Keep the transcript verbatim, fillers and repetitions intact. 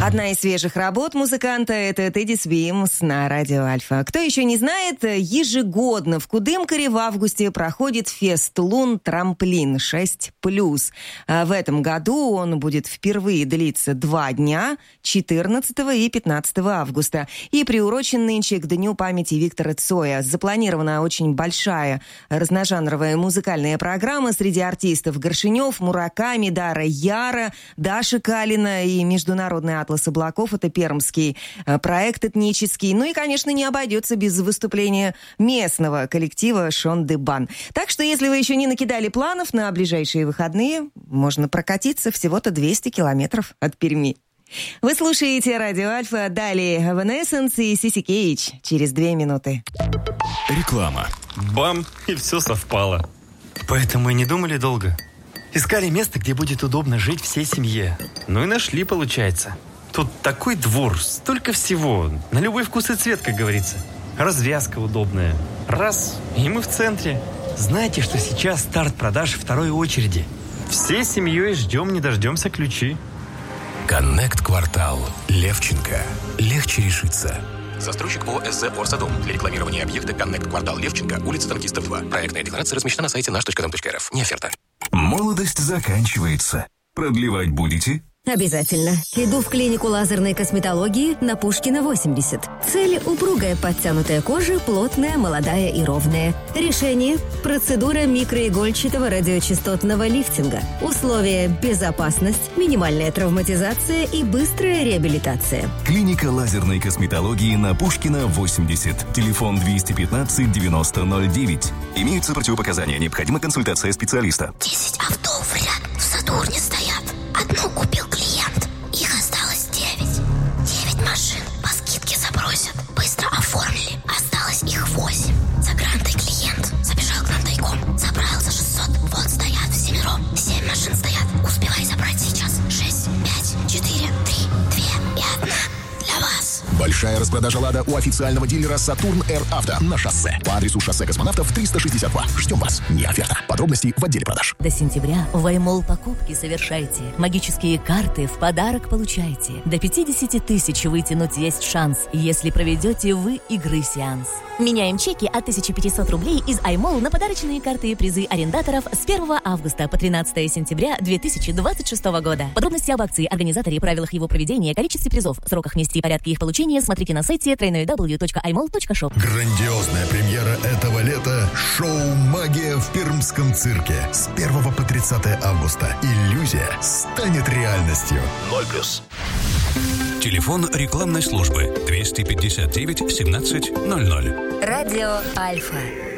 Одна из свежих работ музыканта — это Тедди Свимс на радио Альфа. Кто еще не знает, ежегодно в Кудымкаре в августе проходит фест «Лун Трамплин» шесть плюс. В этом году он будет впервые длиться два дня, четырнадцатого и пятнадцатого августа, и приурочен нынче к Дню памяти Виктора Цоя. Запланирована очень большая разножанровая музыкальная программа среди артистов: Горшенев, Мураками, Дара Яра, Даша Калина и международный атлас облаков — это пермский проект этнический. Ну и, конечно, не обойдется без выступления местного коллектива Шон де Бан. Так что, если вы еще не накидали планов на ближайшие выходные, можно прокатиться всего-то двести километров от Перми. Вы слушаете радио Альфа, далее Evanescence и Сиси Кейдж через две минуты. Реклама. Бам! И все совпало. Поэтому и не думали долго. Искали место, где будет удобно жить всей семье. Ну и нашли, получается. Тут такой двор, столько всего. На любой вкус и цвет, как говорится. Развязка удобная. Раз, и мы в центре. Знаете, что сейчас старт продаж второй очереди? Всей семьей ждем, не дождемся ключи. Коннект Квартал. Левченко. Легче решиться. Застройщик ООО «СЗ Орсадом». Для рекламирования объекта «Коннект Квартал Левченко», улица Танкистов, два. Проектная декларация размещена на сайте наш точка дом точка эр эф. Не оферта. Молодость заканчивается. Продлевать будете? Обязательно. Иду в клинику лазерной косметологии на Пушкина, восемьдесят. Цель – упругая подтянутая кожа, плотная, молодая и ровная. Решение – процедура микроигольчатого радиочастотного лифтинга. Условия – безопасность, минимальная травматизация и быстрая реабилитация. Клиника лазерной косметологии на Пушкина, восемьдесят. Телефон двести пятнадцать девяносто ноль девять. Имеются противопоказания. Необходима консультация специалиста. Десять авто в ряд в Сатурне стоят. Одну купил клиент. Их осталось девять. Девять машин по скидке забросят. Быстро оформили. Осталось их восемь. За грантой клиент забежал к нам тайком. Забрал за шестьсот. Вот стоят всемиром. Семь машин стоят. Успевай забрать сейчас. Шесть, пять, четыре, три, две и одна. Для вас. Большая распродажа «Лада» у официального дилера «Сатурн Р Авто» на шоссе. По адресу шоссе Космонавтов триста шестьдесят два. Ждем вас. Не оферта. Подробности в отделе продаж. До сентября в iMall покупки совершайте. Магические карты в подарок получайте. До пятьдесят тысяч вытянуть есть шанс, если проведете вы игры-сеанс. Меняем чеки от тысяча пятьсот рублей из iMall на подарочные карты и призы арендаторов с первого августа по тринадцатое сентября две тысячи двадцать шестого года. Подробности об акции, организаторе, правилах его проведения, количестве призов, сроках внести и порядке их получения смотрите на сайте дабл ю дабл ю дабл ю точка ай мол точка шоп. Грандиозная премьера этого лета – шоу «Магия» в Пермском цирке. С первого по тридцатое августа. Иллюзия станет реальностью. ноль плюс. Телефон рекламной службы двести пятьдесят девять семнадцать ноль ноль. Радио Альфа.